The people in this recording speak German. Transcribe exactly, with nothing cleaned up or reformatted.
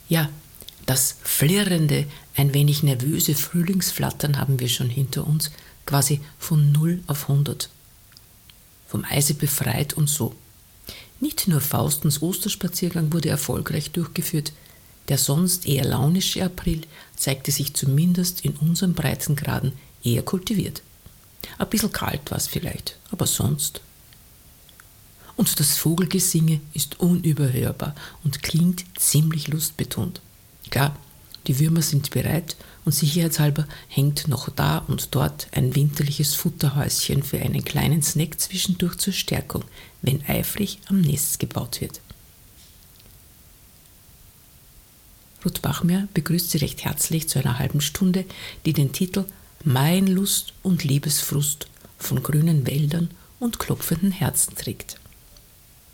Ja, das flirrende, ein wenig nervöse Frühlingsflattern haben wir schon hinter uns, quasi von null auf hundert. Vom Eise befreit und so. Nicht nur Faustens Osterspaziergang wurde erfolgreich durchgeführt, der sonst eher launische April zeigte sich zumindest in unseren Breitengraden eher kultiviert. Ein bisschen kalt war es vielleicht, aber sonst. Und das Vogelgesinge ist unüberhörbar und klingt ziemlich lustbetont. Klar, die Würmer sind bereit und sicherheitshalber hängt noch da und dort ein winterliches Futterhäuschen für einen kleinen Snack zwischendurch zur Stärkung, wenn eifrig am Nest gebaut wird. Ruth Bachmer begrüßt Sie recht herzlich zu einer halben Stunde, die den Titel Mein Lust und Liebesfrust von grünen Wäldern und klopfenden Herzen trägt.